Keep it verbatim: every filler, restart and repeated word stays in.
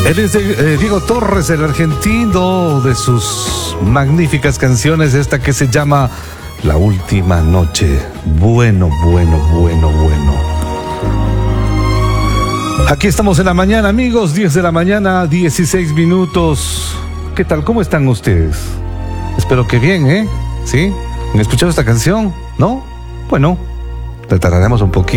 Él es eh, Diego Torres, el argentino, de sus magníficas canciones, esta que se llama La Última Noche. Bueno, bueno, bueno, bueno. Aquí estamos en la mañana, amigos, diez de la mañana, dieciséis minutos. ¿Qué tal? ¿Cómo están ustedes? Espero que bien, ¿eh? ¿Sí? ¿Han escuchado esta canción? ¿No? Bueno, la tardaremos un poquito.